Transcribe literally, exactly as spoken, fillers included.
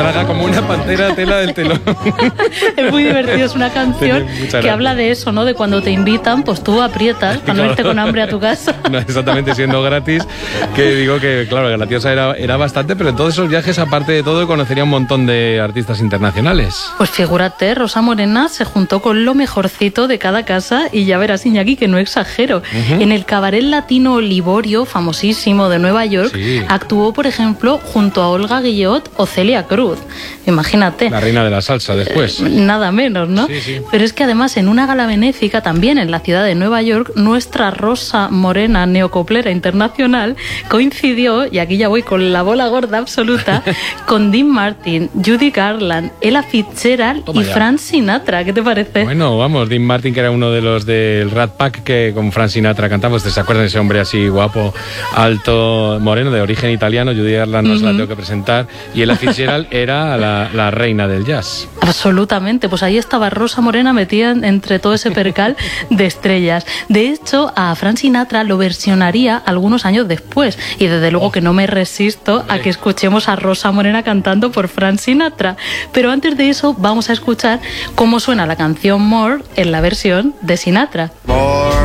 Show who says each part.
Speaker 1: traga como una pantera tela del telón.
Speaker 2: Es muy divertido, es una canción que habla de eso, ¿no? De cuando te invitan, pues tú aprietas para no irte con hambre a tu casa.
Speaker 1: No, exactamente, siendo gratis, que digo que, claro, que la tiosa era, era bastante, pero en todos esos viajes, aparte de todo, conocería un montón de artistas internacionales.
Speaker 2: Pues figúrate, Rosa Morena se juntó con lo mejorcito de cada casa y ya verás, Iñaki, que no exagero. Uh-huh. En el cabaret latino Liborio, famosísimo de Nueva York, sí. actuó, por ejemplo, junto a Olga Guillot o Celia Cruz. Imagínate.
Speaker 1: La reina de la salsa después.
Speaker 2: Eh, nada menos, ¿no?
Speaker 1: Sí, sí.
Speaker 2: Pero es que además en una gala benéfica también en la ciudad de Nueva York, nuestra Rosa Morena neocoplera internacional coincidió, y aquí ya voy con la bola gorda absoluta, con Dean Martin, Judy Garland, Ella Fitzgerald Toma y ya. Frank Sinatra. ¿Qué te parece?
Speaker 1: Bueno, vamos, Dean Martin, que era uno de los del Rat Pack que con Frank Sinatra cantamos. ¿Se acuerdan de ese hombre así guapo, alto, moreno, de origen italiano? Judy Garland nos uh-huh. la tengo que presentar. Y Ella Fitzgerald era la, la reina del jazz.
Speaker 2: Absolutamente, pues ahí estaba Rosa Morena metida entre todo ese percal de estrellas. De hecho, a Frank Sinatra lo versionaría algunos años después, y desde luego que no me resisto a que escuchemos a Rosa Morena cantando por Frank Sinatra. Pero antes de eso vamos a escuchar cómo suena la canción More en la versión de Sinatra.
Speaker 3: More.